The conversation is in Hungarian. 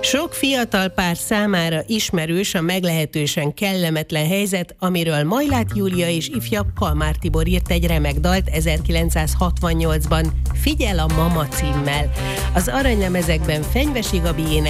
Sok fiatal pár számára ismerős a meglehetősen kellemetlen helyzet, amiről Majlát Júlia és ifjabb Kalmár Tibor írt egy remek dalt 1968-ban, Figyel a mama címmel. Az aranylemezekben Fenyvesi Gabi